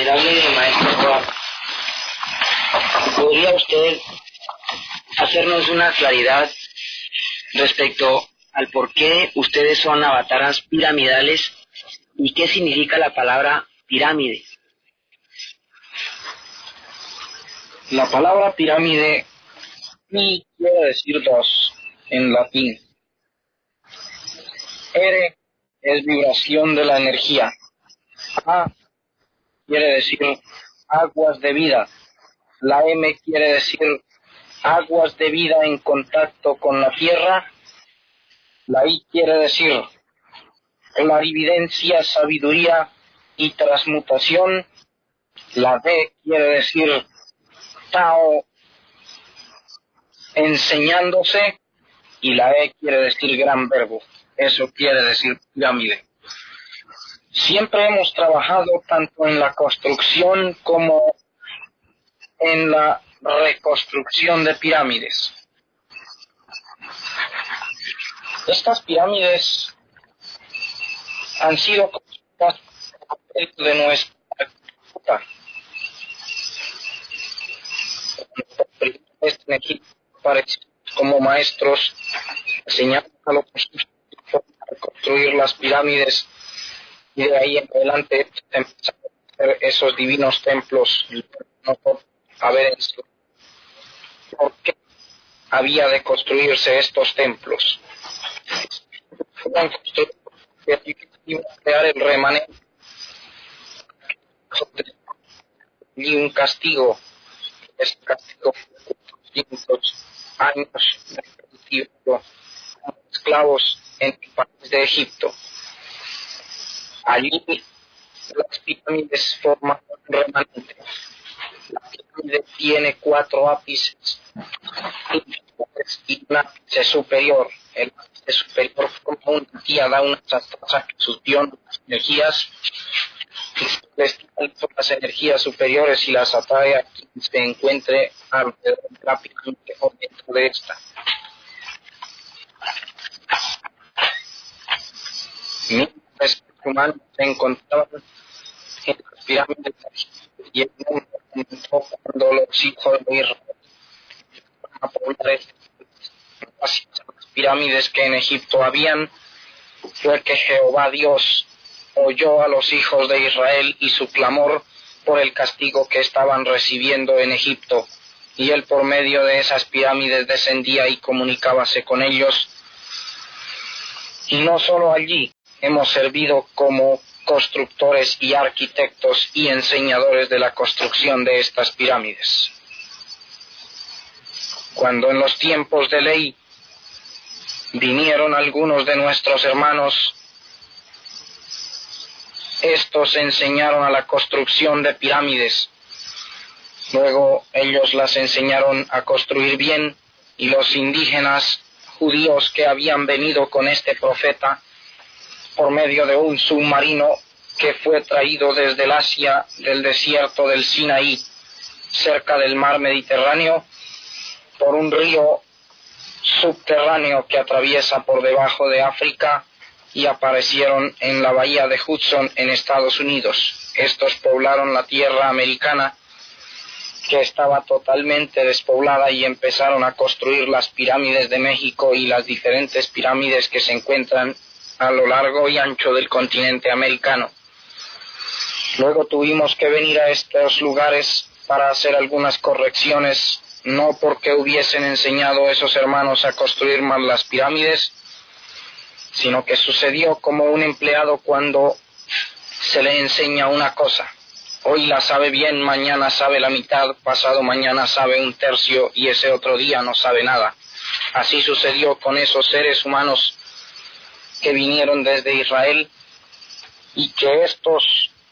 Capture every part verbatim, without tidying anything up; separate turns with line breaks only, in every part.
Venerable Maestro Roa, ¿podría usted hacernos una claridad respecto al por qué ustedes son avataras piramidales y qué significa la palabra pirámide?
La palabra pirámide pi quiere decir dos en latín. R es vibración de la energía. A quiere decir aguas de vida. La M quiere decir aguas de vida en contacto con la tierra. La I quiere decir clarividencia, sabiduría y transmutación. La D quiere decir Tao enseñándose. Y la E quiere decir gran verbo. Eso quiere decir pirámide. Siempre hemos trabajado tanto en la construcción como en la reconstrucción de pirámides. Estas pirámides han sido construidas de nuestra cultura. En Egipto aparecen como maestros enseñando a los a construir las pirámides, y de ahí en adelante empezaron a hacer esos divinos templos. No por haber enseñado por qué había de construirse estos templos. Fueron construidos para crear el remanente y un castigo. Este castigo fue cuatrocientos años de cautiverio como esclavos en el país de Egipto. Allí las pirámides forman un remanente. La pirámide tiene cuatro ápices y un ápice superior. El ápice superior forma una tíada, una taza que succiona las energías y les trae las energías superiores y las atrae a quien se encuentre alrededor de la pirámide o dentro de esta. Mientras los humanos se encontraban en las pirámides y el mundo comenzó cuando los hijos de Israel a poblar las pirámides que en Egipto habían, fue que Jehová Dios oyó a los hijos de Israel y su clamor por el castigo que estaban recibiendo en Egipto, y él por medio de esas pirámides descendía y comunicábase con ellos. Y no solo allí, hemos servido como constructores y arquitectos y enseñadores de la construcción de estas pirámides. Cuando en los tiempos de ley vinieron algunos de nuestros hermanos, estos enseñaron a la construcción de pirámides. Luego ellos las enseñaron a construir bien, y los indígenas judíos que habían venido con este profeta por medio de un submarino que fue traído desde el Asia del desierto del Sinaí, cerca del mar Mediterráneo, por un río subterráneo que atraviesa por debajo de África, y aparecieron en la bahía de Hudson en Estados Unidos. Estos poblaron la tierra americana, que estaba totalmente despoblada, y empezaron a construir las pirámides de México y las diferentes pirámides que se encuentran a lo largo y ancho del continente americano. Luego tuvimos que venir a estos lugares para hacer algunas correcciones, no porque hubiesen enseñado a esos hermanos a construir mal las pirámides, sino que sucedió como un empleado cuando se le enseña una cosa. Hoy la sabe bien, mañana sabe la mitad, pasado mañana sabe un tercio, y ese otro día no sabe nada. Así sucedió con esos seres humanos que vinieron desde Israel, y que estos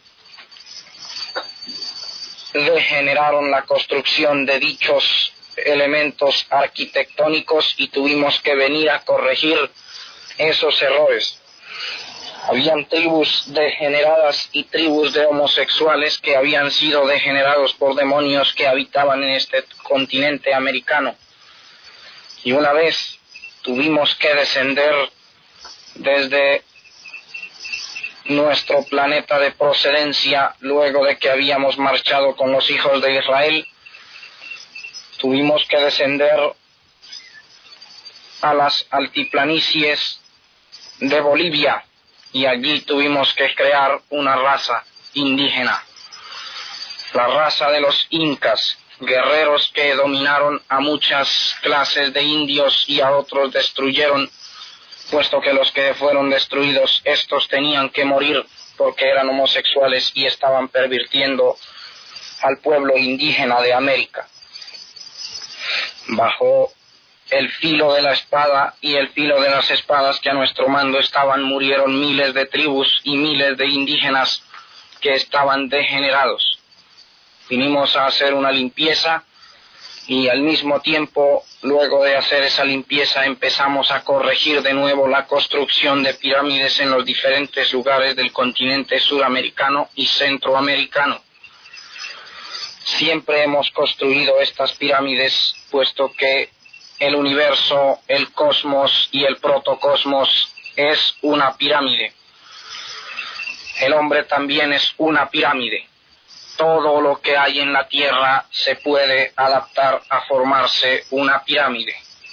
degeneraron la construcción de dichos elementos arquitectónicos, y tuvimos que venir a corregir esos errores. Habían tribus degeneradas y tribus de homosexuales que habían sido degenerados por demonios que habitaban en este continente americano. Y una vez tuvimos que descender desde nuestro planeta de procedencia, luego de que habíamos marchado con los hijos de Israel, tuvimos que descender a las altiplanicies de Bolivia y allí tuvimos que crear una raza indígena, la raza de los incas, guerreros que dominaron a muchas clases de indios y a otros destruyeron, puesto que los que fueron destruidos, estos tenían que morir porque eran homosexuales y estaban pervirtiendo al pueblo indígena de América. Bajo el filo de la espada y el filo de las espadas que a nuestro mando estaban, murieron miles de tribus y miles de indígenas que estaban degenerados. Vinimos a hacer una limpieza y al mismo tiempo, luego de hacer esa limpieza, empezamos a corregir de nuevo la construcción de pirámides en los diferentes lugares del continente suramericano y centroamericano. Siempre hemos construido estas pirámides, puesto que el universo, el cosmos y el protocosmos es una pirámide. El hombre también es una pirámide. Todo lo que hay en la Tierra se puede adaptar a formarse una pirámide.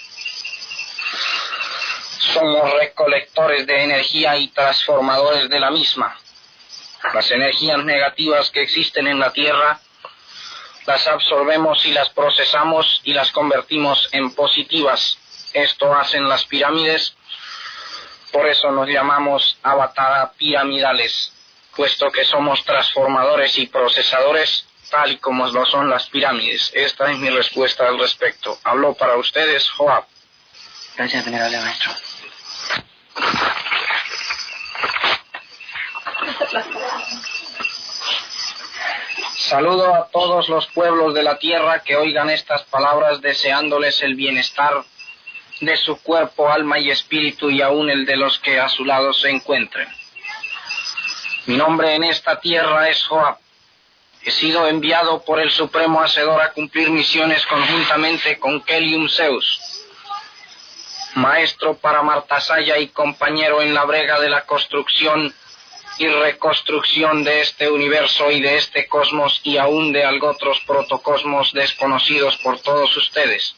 Somos recolectores de energía y transformadores de la misma. Las energías negativas que existen en la Tierra las absorbemos y las procesamos y las convertimos en positivas. Esto hacen las pirámides, por eso nos llamamos avatar piramidales, puesto que somos transformadores y procesadores, tal y como lo son las pirámides. Esta es mi respuesta al respecto. Habló para ustedes Joab.
Gracias, venerable maestro.
Saludo a todos los pueblos de la tierra que oigan estas palabras, deseándoles el bienestar de su cuerpo, alma y espíritu, y aún el de los que a su lado se encuentren. Mi nombre en esta tierra es Joab. He sido enviado por el Supremo Hacedor a cumplir misiones conjuntamente con Kelium Zeus, maestro para Martasaya y compañero en la brega de la construcción y reconstrucción de este universo y de este cosmos y aún de algo otros protocosmos desconocidos por todos ustedes.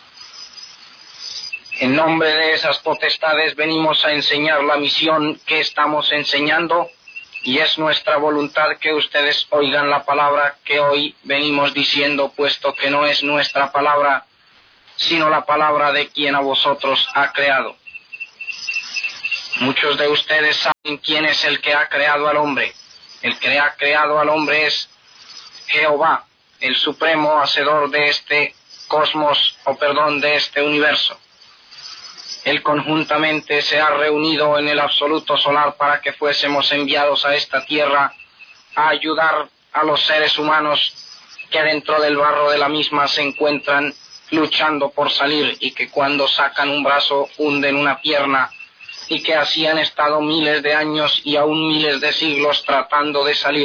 En nombre de esas potestades venimos a enseñar la misión que estamos enseñando, y es nuestra voluntad que ustedes oigan la palabra que hoy venimos diciendo, puesto que no es nuestra palabra, sino la palabra de quien a vosotros ha creado. Muchos de ustedes saben quién es el que ha creado al hombre. El que ha creado al hombre es Jehová, el supremo hacedor de este cosmos, o perdón, de este universo. Él conjuntamente se ha reunido en el absoluto solar para que fuésemos enviados a esta tierra a ayudar a los seres humanos que dentro del barro de la misma se encuentran luchando por salir, y que cuando sacan un brazo hunden una pierna, y que así han estado miles de años y aún miles de siglos tratando de salir.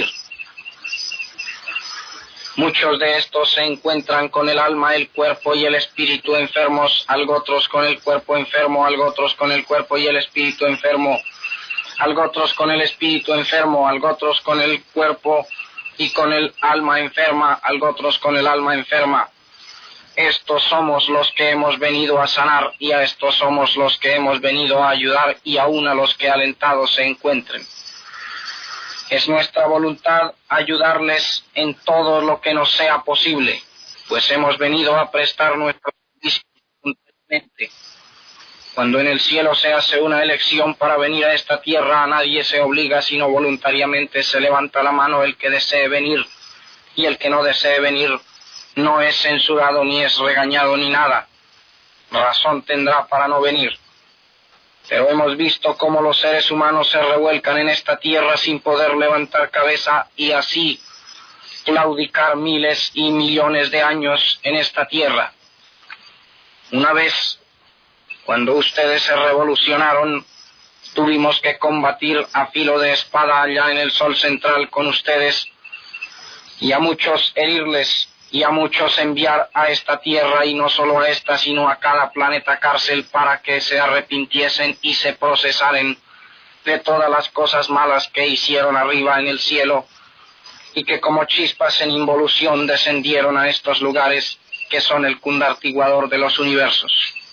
Muchos de estos se encuentran con el alma, el cuerpo y el espíritu enfermos, algo otros con el cuerpo enfermo, algo otros con el cuerpo y el espíritu enfermo, algo otros con el espíritu enfermo, algo otros con el cuerpo y con el alma enferma, algo otros con el alma enferma. Estos somos los que hemos venido a sanar, y a estos somos los que hemos venido a ayudar, y aún a los que alentados se encuentren. Es nuestra voluntad ayudarles en todo lo que nos sea posible, pues hemos venido a prestar nuestro servicio voluntariamente. Cuando en el cielo se hace una elección para venir a esta tierra, a nadie se obliga, sino voluntariamente se levanta la mano el que desee venir, y el que no desee venir no es censurado, ni es regañado, ni nada. Razón tendrá para no venir. Pero hemos visto cómo los seres humanos se revuelcan en esta tierra sin poder levantar cabeza, y así claudicar miles y millones de años en esta tierra. Una vez, cuando ustedes se revolucionaron, tuvimos que combatir a filo de espada allá en el sol central con ustedes, y a muchos herirles, y a muchos enviar a esta tierra, y no solo a esta, sino a cada planeta cárcel, para que se arrepintiesen y se procesaren de todas las cosas malas que hicieron arriba en el cielo y que como chispas en involución descendieron a estos lugares que son el cundartiguador de los universos.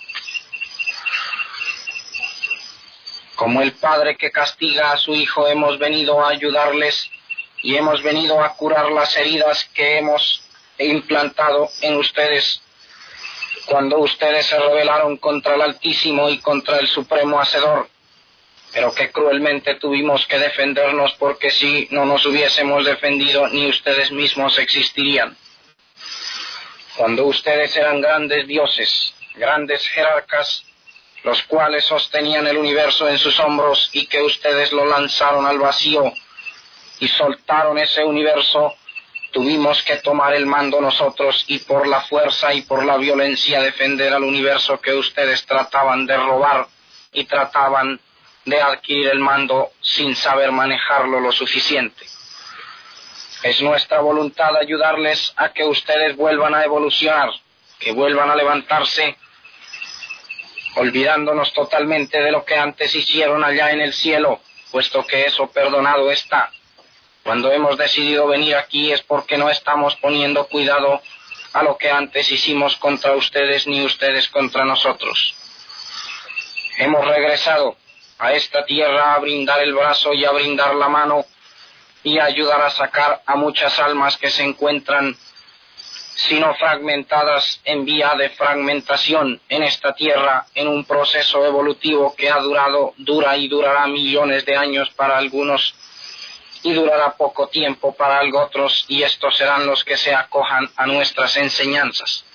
Como el Padre que castiga a su Hijo, hemos venido a ayudarles y hemos venido a curar las heridas que hemos implantado en ustedes cuando ustedes se rebelaron contra el Altísimo y contra el Supremo Hacedor, pero que cruelmente tuvimos que defendernos, porque si no nos hubiésemos defendido ni ustedes mismos existirían. Cuando ustedes eran grandes dioses, grandes jerarcas, los cuales sostenían el universo en sus hombros y que ustedes lo lanzaron al vacío y soltaron ese universo, tuvimos que tomar el mando nosotros y por la fuerza y por la violencia defender al universo que ustedes trataban de robar y trataban de adquirir el mando sin saber manejarlo lo suficiente. Es nuestra voluntad ayudarles a que ustedes vuelvan a evolucionar, que vuelvan a levantarse, olvidándonos totalmente de lo que antes hicieron allá en el cielo, puesto que eso perdonado está. Cuando hemos decidido venir aquí es porque no estamos poniendo cuidado a lo que antes hicimos contra ustedes ni ustedes contra nosotros. Hemos regresado a esta tierra a brindar el brazo y a brindar la mano y a ayudar a sacar a muchas almas que se encuentran, sino fragmentadas en vía de fragmentación en esta tierra, en un proceso evolutivo que ha durado, dura y durará millones de años para algunos y durará poco tiempo para otros, y estos serán los que se acojan a nuestras enseñanzas.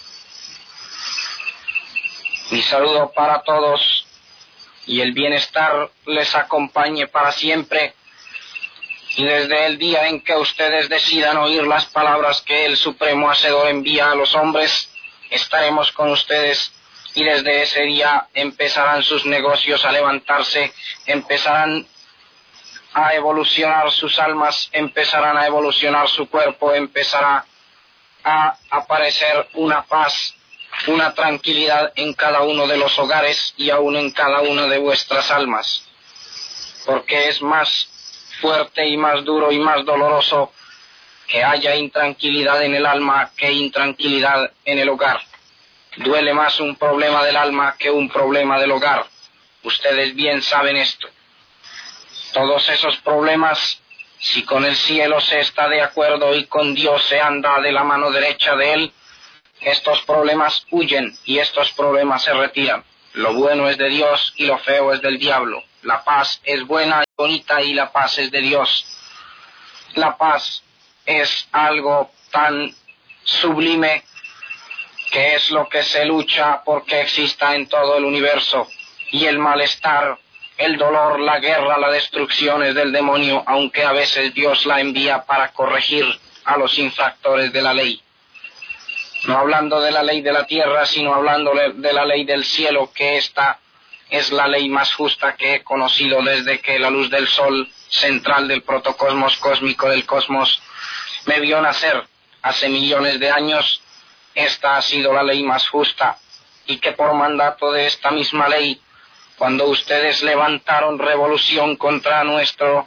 Mi saludo para todos y el bienestar les acompañe para siempre, y desde el día en que ustedes decidan oír las palabras que el Supremo Hacedor envía a los hombres, estaremos con ustedes, y desde ese día empezarán sus negocios a levantarse, empezarán a evolucionar sus almas, empezarán a evolucionar su cuerpo, empezará a aparecer una paz, una tranquilidad en cada uno de los hogares y aún en cada una de vuestras almas, porque es más fuerte y más duro y más doloroso que haya intranquilidad en el alma que intranquilidad en el hogar. Duele más un problema del alma que un problema del hogar. Ustedes bien saben esto. Todos esos problemas, si con el cielo se está de acuerdo y con Dios se anda de la mano derecha de Él, estos problemas huyen y estos problemas se retiran. Lo bueno es de Dios y lo feo es del diablo. La paz es buena y bonita y la paz es de Dios. La paz es algo tan sublime que es lo que se lucha porque exista en todo el universo. Y el malestar, el dolor, la guerra, la destrucción es del demonio, aunque a veces Dios la envía para corregir a los infractores de la ley. No hablando de la ley de la tierra, sino hablando de la ley del cielo, que esta es la ley más justa que he conocido desde que la luz del sol central del protocosmos cósmico del cosmos me vio nacer hace millones de años. Esta ha sido la ley más justa, y que por mandato de esta misma ley, cuando ustedes levantaron revolución contra nuestro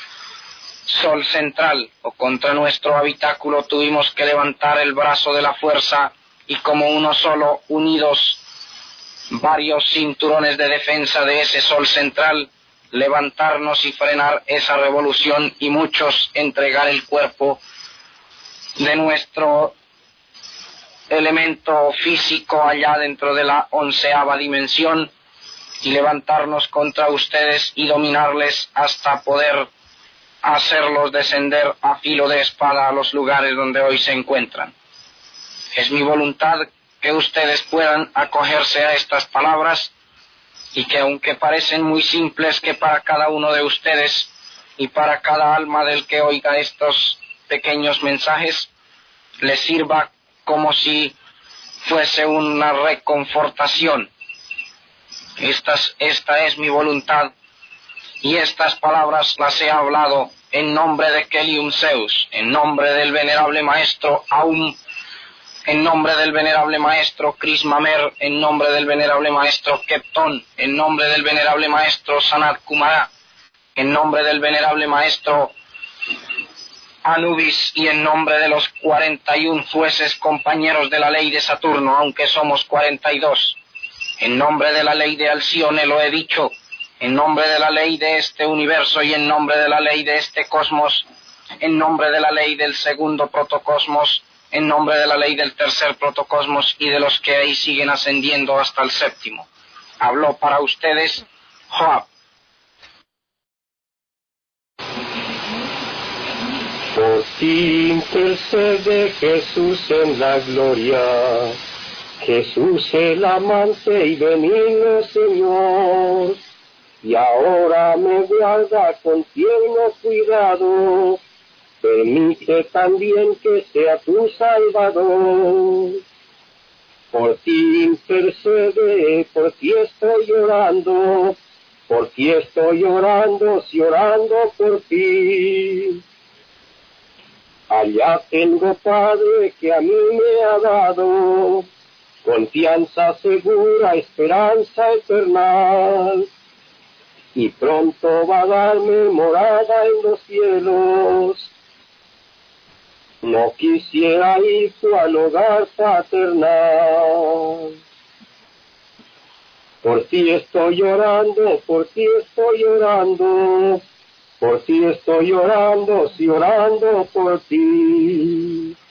sol central o contra nuestro habitáculo, tuvimos que levantar el brazo de la fuerza y como uno solo, unidos varios cinturones de defensa de ese sol central, levantarnos y frenar esa revolución, y muchos entregar el cuerpo de nuestro elemento físico allá dentro de la onceava dimensión y levantarnos contra ustedes y dominarles hasta poder hacerlos descender a filo de espada a los lugares donde hoy se encuentran. Es mi voluntad que ustedes puedan acogerse a estas palabras y que, aunque parecen muy simples, que para cada uno de ustedes y para cada alma del que oiga estos pequeños mensajes les sirva como si fuese una reconfortación. Estas, esta es mi voluntad, y estas palabras las he hablado en nombre de Kelium Zeus, en nombre del venerable maestro Aum, en nombre del venerable maestro Krismamer, en nombre del venerable maestro Kepton, en nombre del venerable maestro Sanat Kumara, en nombre del venerable maestro Anubis y en nombre de los cuarenta y un jueces compañeros de la ley de Saturno, aunque somos cuarenta y dos, en nombre de la ley de Alcione lo he dicho, en nombre de la ley de este universo y en nombre de la ley de este cosmos, en nombre de la ley del segundo protocosmos, en nombre de la ley del tercer protocosmos y de los que ahí siguen ascendiendo hasta el séptimo. Habló para ustedes Joab.
Por ti intercede Jesús en la gloria, Jesús el amante y benigno Señor, y ahora me guarda con tierno cuidado, permite también que sea tu Salvador. Por ti intercede, por ti estoy llorando, por ti estoy llorando, si orando por ti. Allá tengo, Padre, que a mí me ha dado confianza segura, esperanza eterna, y pronto va a darme morada en los cielos. No quisiera ir al hogar paternal. Por ti estoy llorando, por ti estoy llorando, por ti estoy llorando, sí, llorando por ti.